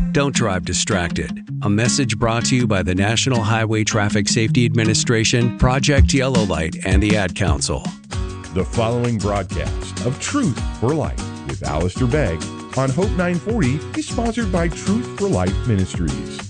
Don't drive distracted. A message brought to you by the National Highway Traffic Safety Administration, Project Yellow Light, and the Ad Council. The following broadcast of Truth for Life with Alistair Begg on Hope 940 is sponsored by Truth for Life Ministries.